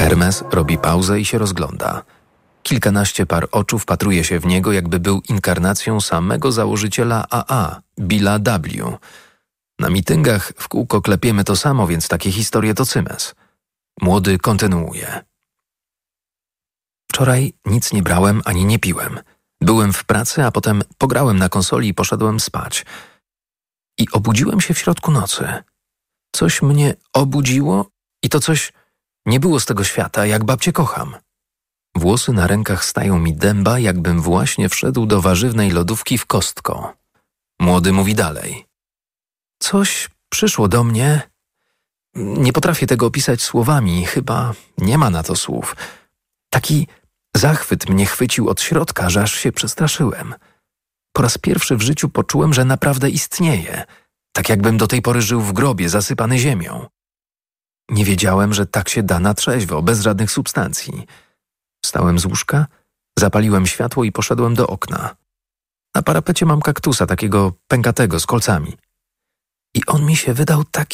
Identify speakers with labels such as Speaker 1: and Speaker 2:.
Speaker 1: Hermes robi pauzę i się rozgląda. Kilkanaście par oczu wpatruje się w niego, jakby był inkarnacją samego założyciela AA, Billa W. Na mityngach w kółko klepiemy to samo, więc takie historie to cymes. Młody kontynuuje. Wczoraj nic nie brałem ani nie piłem. Byłem w pracy, a potem pograłem na konsoli i poszedłem spać. I obudziłem się w środku nocy. Coś mnie obudziło i to coś nie było z tego świata, jak babcię kocham. Włosy na rękach stają mi dęba, jakbym właśnie wszedł do warzywnej lodówki w Costco. Młody mówi dalej. Coś przyszło do mnie. Nie potrafię tego opisać słowami, chyba nie ma na to słów. Taki zachwyt mnie chwycił od środka, że aż się przestraszyłem. Po raz pierwszy w życiu poczułem, że naprawdę istnieje. Tak jakbym do tej pory żył w grobie, zasypany ziemią. Nie wiedziałem, że tak się da na trzeźwo, bez żadnych substancji. Wstałem z łóżka, zapaliłem światło i poszedłem do okna. Na parapecie mam kaktusa, takiego pękatego, z kolcami. I on mi się wydał taki